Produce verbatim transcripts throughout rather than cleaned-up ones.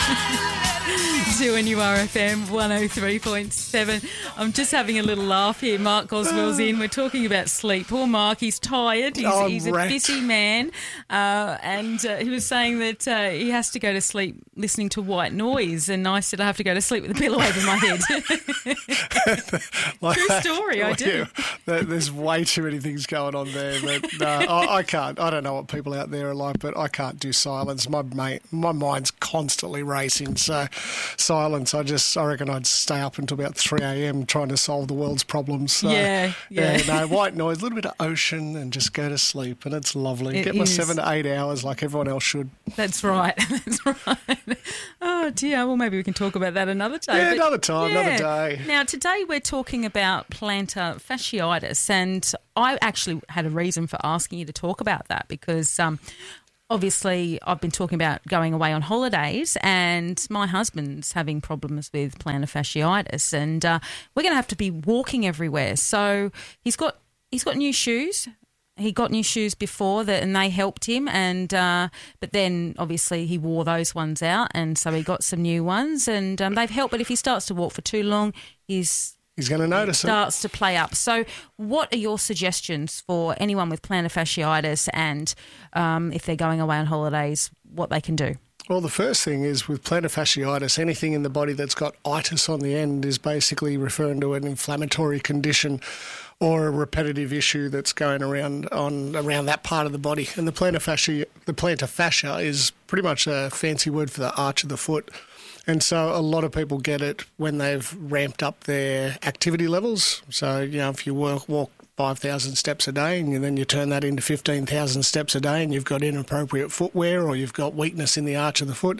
two N U R F M one oh three point seven. I'm just having a little laugh here. Mark Goswell's in. We're talking about sleep. Poor Mark, he's tired. He's, Oh, he's a wrecked. busy man. Uh, and uh, he was saying that uh, he has to go to sleep listening to white noise. And I said I have to go to sleep with a pillow over my head. Like True that. story, I Well, do. yeah, there- there's way too many things going on there. But no, I, I can't. I don't know what people out there are like, but I can't do silence. My mate, my mind's constantly racing. So silence, I just, I reckon I'd stay up until about three a.m. trying to solve the world's problems. So, Yeah, yeah. no, white noise, a little bit of ocean and just go to sleep. And it's lovely. It Get my is. seven to eight hours like everyone else should. That's right. That's right. Oh, dear. Well, maybe we can talk about that another day. Yeah, But- another time, another day. Now, today we're talking about plantar fasciitis, and I actually had a reason for asking you to talk about that because um, obviously I've been talking about going away on holidays, and my husband's having problems with plantar fasciitis, and uh, we're going to have to be walking everywhere. So he's got he's got new shoes. He got new shoes before that, and they helped him. And uh, but then obviously he wore those ones out, and so he got some new ones, and um, they've helped. But if he starts to walk for too long, he's He's going to notice it. starts to play up. So, what are your suggestions for anyone with plantar fasciitis, and um, if they're going away on holidays, what they can do? Well, the first thing is with plantar fasciitis, anything in the body that's got itis on the end is basically referring to an inflammatory condition or a repetitive issue that's going around on around that part of the body. And the plantar fascia, the plantar fascia is pretty much a fancy word for the arch of the foot. And so a lot of people get it when they've ramped up their activity levels. So, you know, if you work, walk five thousand steps a day and you, then you turn that into fifteen thousand steps a day and you've got inappropriate footwear or you've got weakness in the arch of the foot,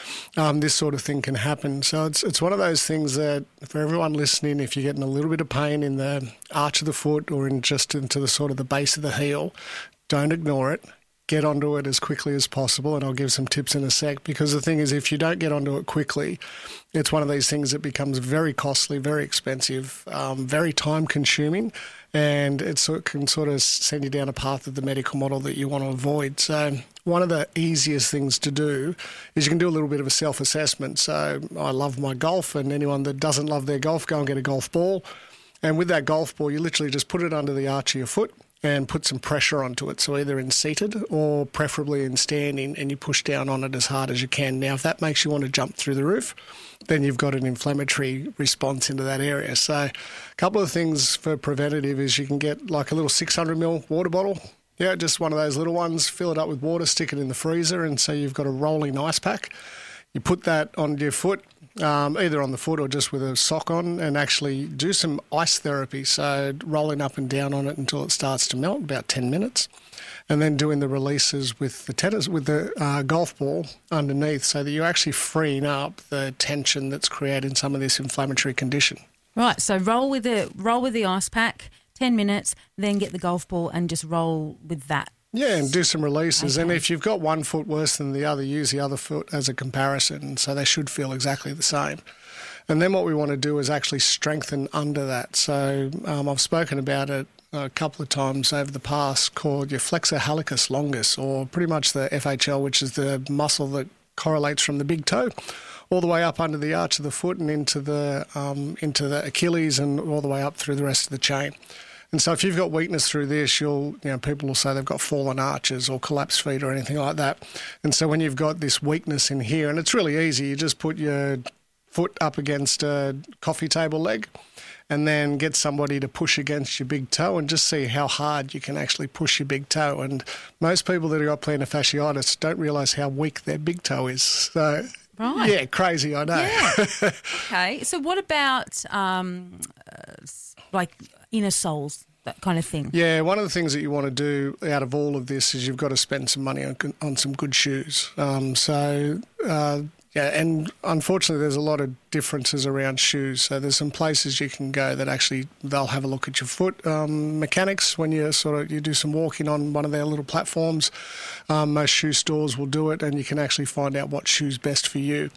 um, this sort of thing can happen. So it's it's one of those things that for everyone listening, if you're getting a little bit of pain in the arch of the foot or in just into the sort of the base of the heel, don't ignore it. Get onto it as quickly as possible, and I'll give some tips in a sec, because the thing is, if you don't get onto it quickly, it's one of these things that becomes very costly, very expensive, um, very time-consuming, and it sort can sort of send you down a path of the medical model that you want to avoid. So one of the easiest things to do is you can do a little bit of a self-assessment. So I love my golf, and anyone that doesn't love their golf, go and get a golf ball. And with that golf ball, you literally just put it under the arch of your foot and put some pressure onto it, so either in seated or preferably in standing, and you push down on it as hard as you can. Now, if that makes you want to jump through the roof, then you've got an inflammatory response into that area. So a couple of things for preventative is you can get like a little six hundred milliliter water bottle. Yeah, just one of those little ones, fill it up with water, stick it in the freezer, and so you've got a rolling ice pack. You put that on your foot, um, either on the foot or just with a sock on, and actually do some ice therapy. So rolling up and down on it until it starts to melt, about ten minutes, and then doing the releases with the tennis, with the uh, golf ball underneath, so that you're actually freeing up the tension that's creating some of this inflammatory condition. Right. So roll with the roll with the ice pack, ten minutes, then get the golf ball and just roll with that. Yeah, and do some releases. Okay. And if you've got one foot worse than the other, use the other foot as a comparison. So they should feel exactly the same. And then what we want to do is actually strengthen under that. So um, I've spoken about it a couple of times over the past, called your flexor hallucis longus, or pretty much the F H L, which is the muscle that correlates from the big toe all the way up under the arch of the foot and into the um, into the Achilles and all the way up through the rest of the chain. And so if you've got weakness through this, you'll, you know, people will say they've got fallen arches or collapsed feet or anything like that. And so when you've got this weakness in here, and it's really easy, you just put your foot up against a coffee table leg and then get somebody to push against your big toe and just see how hard you can actually push your big toe. And most people that have got plantar fasciitis don't realise how weak their big toe is. So, Right. yeah, crazy, I know. Yeah. Okay. So what about um, uh, like inner soles, that kind of thing? Yeah, one of the things that you want to do out of all of this is you've got to spend some money on, on some good shoes. Um, so, uh, yeah, and unfortunately there's a lot of differences around shoes. So there's some places you can go that actually they'll have a look at your foot. Um, mechanics, when you sort of you do some walking on one of their little platforms, um, most shoe stores will do it, and you can actually find out what shoe's best for you.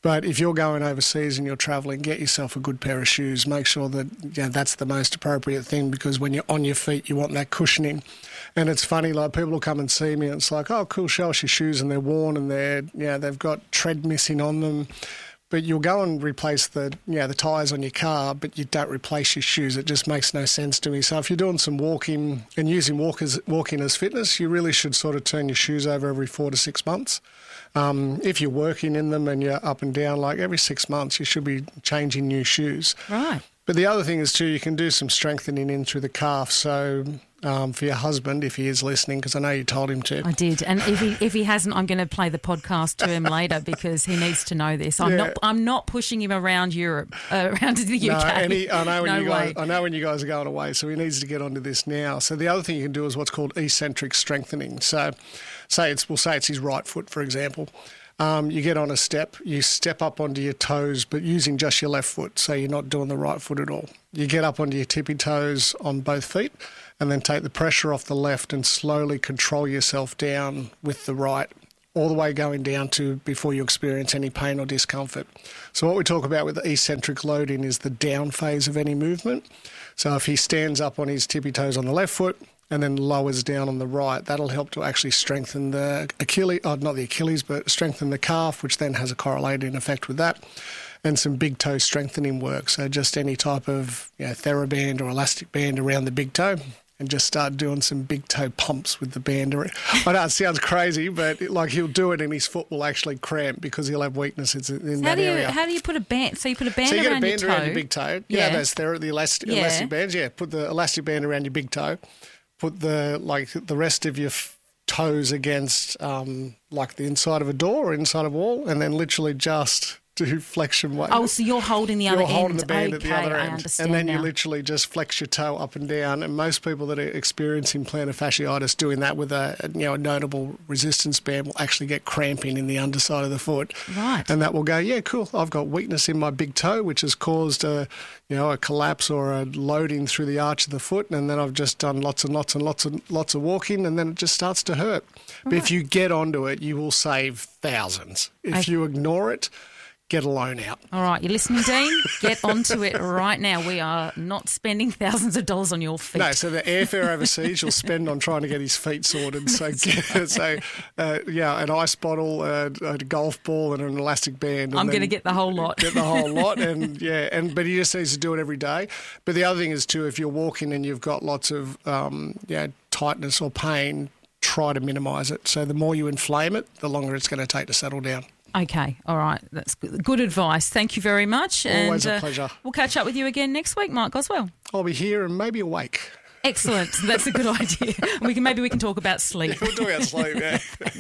But if you're going overseas and you're travelling, get yourself a good pair of shoes. Make sure that you know, that's the most appropriate thing, because when you're on your feet, you want that cushioning. And it's funny, like people will come and see me and it's like, oh, cool, show us your shoes, and they're worn and they're, you know, they've got tread missing on them. But you'll go and replace the, you know, the tyres on your car, but you don't replace your shoes. It just makes no sense to me. So if you're doing some walking and using walkers, walking as fitness, you really should sort of turn your shoes over every four to six months. Um, if you're working in them and you're up and down, like every six months, you should be changing new shoes. Right. But the other thing is too, you can do some strengthening in through the calf. So um, for your husband, if he is listening, because I know you told him to. I did, and if he if he hasn't, I'm going to play the podcast to him later because he needs to know this. I'm Yeah. not I'm not pushing him around Europe, uh, around to the U K. No, and he, I know when No you guys, way. I know when you guys are going away, so he needs to get onto this now. So the other thing you can do is what's called eccentric strengthening. So, say it's we'll say it's his right foot, for example. Um, you get on a step, you step up onto your toes, but using just your left foot, so you're not doing the right foot at all. You get up onto your tippy toes on both feet, and then take the pressure off the left and slowly control yourself down with the right, all the way going down to before you experience any pain or discomfort. So what we talk about with the eccentric loading is the down phase of any movement. So if he stands up on his tippy toes on the left foot and then lowers down on the right, that'll help to actually strengthen the Achilles, oh, not the Achilles, but strengthen the calf, which then has a correlating effect with that. And some big toe strengthening work. So just any type of you know, TheraBand or elastic band around the big toe, and just start doing some big toe pumps with the band. I know it sounds crazy, but like he'll do it and his foot will actually cramp because he'll have weaknesses in How that do you area. how do you put a band? So you put a band so you get a around band your toe. around your big toe. You Yeah. know those thera- the elastic, Yeah. elastic bands. Yeah, put the elastic band around your big toe. Put the like the rest of your f- toes against um, like the inside of a door or inside of a wall, and then literally just do flexion weight. Oh, so you're holding the other You're holding end. the band okay, at the other I end. understand And then now. you literally just flex your toe up and down. And most people that are experiencing plantar fasciitis doing that with a, a you know a notable resistance band will actually get cramping in the underside of the foot. Right. And that will go, yeah, cool. I've got weakness in my big toe, which has caused a you know a collapse or a loading through the arch of the foot. And then I've just done lots and lots and lots and lots of walking, and then it just starts to hurt. But if you get onto it, you will save thousands. If Okay. you ignore it, get a loan out. All right, you listening, Dean? Get onto it right now. We are not spending thousands of dollars on your feet. No, so the airfare overseas you'll spend on trying to get his feet sorted. So, get, so uh, yeah, an ice bottle, uh, a golf ball, and an elastic band. And I'm going to then get the whole lot. Get the whole lot, and yeah, and but he just needs to do it every day. But the other thing is too, if you're walking and you've got lots of um, yeah tightness or pain, try to minimise it. So the more you inflame it, the longer it's going to take to settle down. Okay, all right. That's good, good advice. Thank you very much. Always and, a uh, pleasure. We'll catch up with you again next week, Mark Goswell. I'll be here and maybe awake. Excellent. That's a good idea. We can maybe we can talk about sleep. We'll do our sleep, yeah.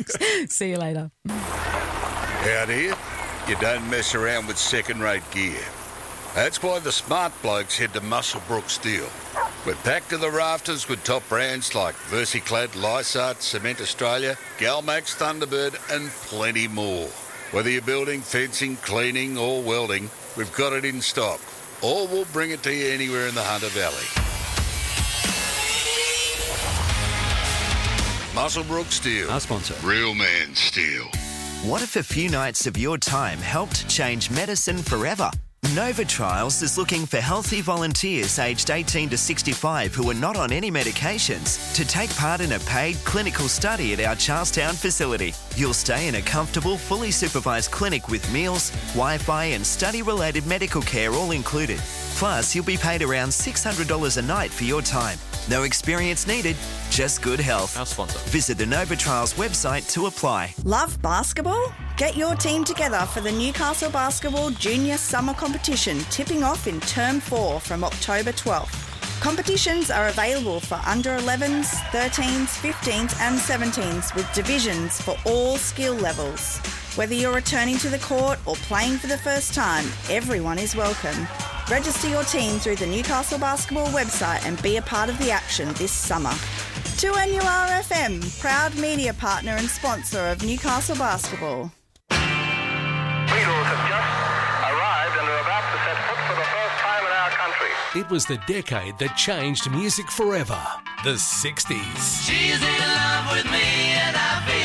See you later. Out here, you don't mess around with second-rate gear. That's why the smart blokes head to Muswellbrook Steel. We're packed to the rafters with top brands like Versiclad, Lysart, Cement Australia, Galmax, Thunderbird and plenty more. Whether you're building, fencing, cleaning or welding, we've got it in stock. Or we'll bring it to you anywhere in the Hunter Valley. Muswellbrook Steel. Our sponsor. Real man steel. What if a few nights of your time helped change medicine forever? Nova Trials is looking for healthy volunteers aged eighteen to sixty-five who are not on any medications to take part in a paid clinical study at our Charlestown facility. You'll stay in a comfortable, fully supervised clinic with meals, Wi-Fi and study-related medical care all included. Plus, you'll be paid around six hundred dollars a night for your time. No experience needed, just good health. Our sponsor. Visit the Nova Trials website to apply. Love basketball? Get your team together for the Newcastle Basketball Junior Summer Competition tipping off in Term four from October twelfth. Competitions are available for under elevens, thirteens, fifteens and seventeens with divisions for all skill levels. Whether you're returning to the court or playing for the first time, everyone is welcome. Register your team through the Newcastle Basketball website and be a part of the action this summer. two N U R F M, proud media partner and sponsor of Newcastle Basketball. Beatles have just arrived and are about to set foot for the first time in our country. It was the decade that changed music forever. The sixties. She's in love with me and I feel